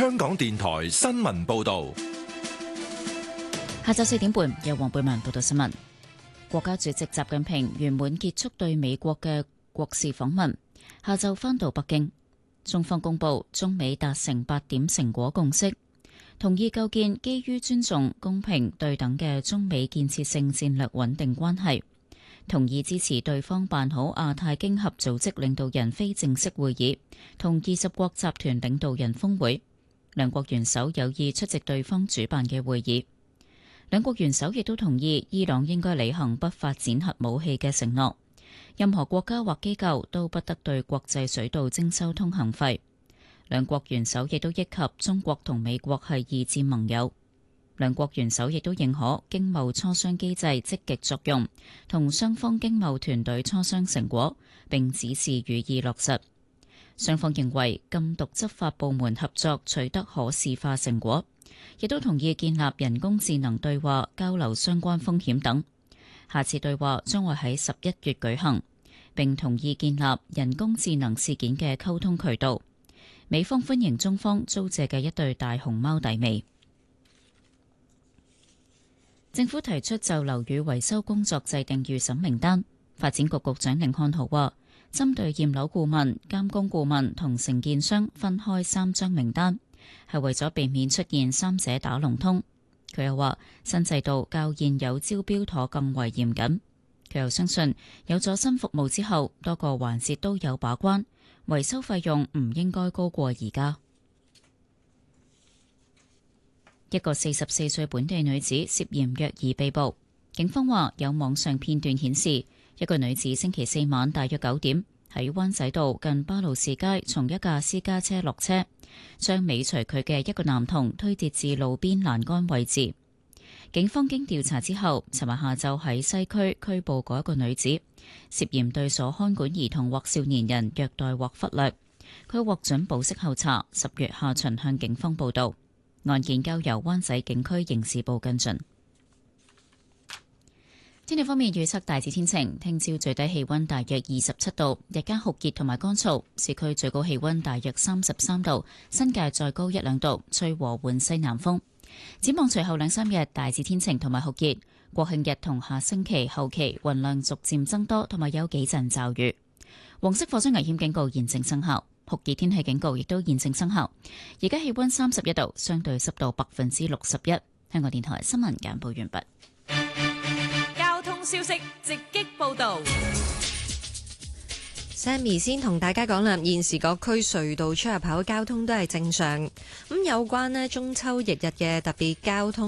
香港電台新聞報道。 下晝4點半，由黃貝文報道新聞。國家主席習近平圓滿結束對美國嘅國事訪問，下晝返到北京。中方公布中美達成8點成果共識，同意構建基於尊重、公平、對等嘅中美建設性戰略穩定關係，同意支持對方辦好亞太經合組織領導人非正式會議同20國集團領導人峰會。兩國元首有意出席對方主辦嘅會議。兩國元首亦都同意伊朗應該履行不發展核武器嘅承諾，任何國家或機構都不得對國際水道徵收通行費。兩國元首亦都憶及中國同美國係二戰盟友。兩國元首亦都認可經貿磋商機制積極作用，同雙方經貿團隊磋商成果，並指示予以落實。雙方認為禁毒執法部門合作取得可視化成果，亦都同意建立人工智能對話交流相關風險等。下次對話將會喺11月舉行，並同意建立人工智能事件嘅溝通渠道。美方歡迎中方租借嘅一對大熊貓底尾。政府提出就樓宇維修工作制定預審名單。發展局局長甯漢豪話，針對驗樓顧問、監工顧問同承建商分開3張名單，係為咗避免出現三者打龍通。佢又話，新制度較現有招標妥更為嚴謹。佢又相信，有咗新服務之後，多個環節都有把關，維修費用唔應該高過而家。一個44歲本地女子涉嫌虐兒被捕，警方話有網上片段顯示，一個女子星期4晚大約9點喺灣仔道近巴路士街從一架私家車落車，將尾隨佢嘅一個男童推跌至路邊欄杆位置。警方經調查之後，尋日下晝喺西區拘捕嗰一個女子，涉嫌對所看管兒童或少年人虐待或忽略。佢獲准保釋候查，10月下旬向警方報到。案件交由灣仔警區刑事部跟進。天氣方面預測大致天晴，聽朝最低氣溫大約27度，日間酷熱同埋乾燥，市區最高氣溫大約33度，新界再高1-2度，吹和緩西南風。展望隨後2-3日大致天晴同埋酷熱，國慶日同下星期後期雲量逐漸增多，同埋有幾陣驟雨。黃色火災危險警告現正生效，酷熱天氣警告亦都現正生效。而家氣溫31度，相對濕度61%。香港電台新聞簡報完畢。 交通消息直擊報道。 Sammy 先同大家講啦，現時各區隧道出入口交通都係正常。咁有關呢中秋翌日嘅特別交通